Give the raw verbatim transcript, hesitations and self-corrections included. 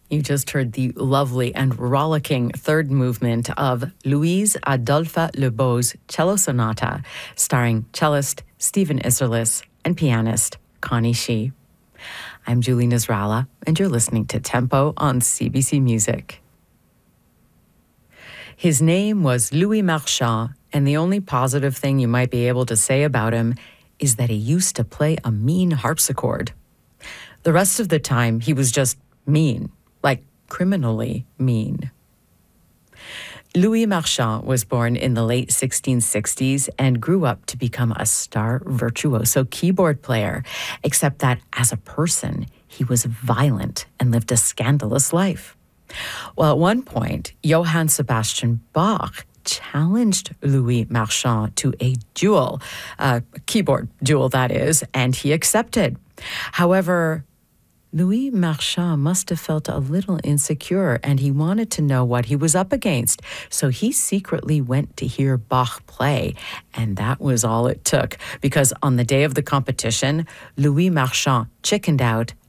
You just heard the lovely and rollicking third movement of Louise Adolphe Lebeau's Cello Sonata, starring cellist Stephen Isserlis and pianist Connie Shee. I'm Julie Nasrallah, and you're listening to Tempo on C B C Music. His name was Louis Marchand, and the only positive thing you might be able to say about him is that he used to play a mean harpsichord. The rest of the time, he was just mean, like criminally mean. Louis Marchand was born in the late sixteen sixties and grew up to become a star virtuoso keyboard player, except that as a person, he was violent and lived a scandalous life. Well, at one point, Johann Sebastian Bach challenged Louis Marchand to a duel, a keyboard duel that is, and he accepted. However, Louis Marchand must have felt a little insecure, and he wanted to know what he was up against. So he secretly went to hear Bach play, and that was all it took, because on the day of the competition, Louis Marchand chickened out